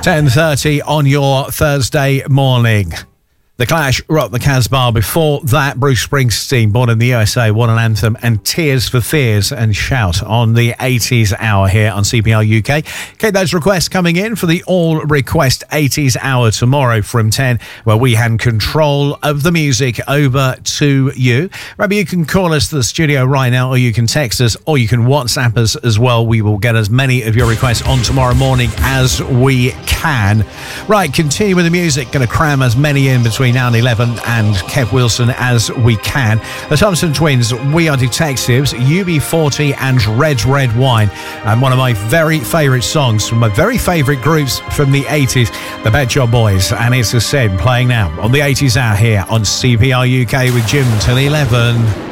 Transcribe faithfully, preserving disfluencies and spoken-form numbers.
ten thirty on your Thursday morning. The Clash, Rock the Casbah. Before that, Bruce Springsteen, Born in the U S A, What an Anthem, and Tears for Fears and Shout on the eighties hour here on C P R U K. Keep those requests coming in for the All Request eighties hour tomorrow from ten, where we hand control of the music over to you. Maybe you can call us to the studio right now, or you can text us, or you can WhatsApp us as well. We will get as many of your requests on tomorrow morning as we can. Right, continue with the music. Going to cram as many in between now and eleven and Kev Wilson as we can. The Thompson Twins, We Are Detectives, U B forty and Red Red Wine. And one of my very favourite songs from my very favourite groups from the eighties, the Pet Shop Boys. And it's a Sin playing now on the eighties hour here on C P R U K with Jim till eleven.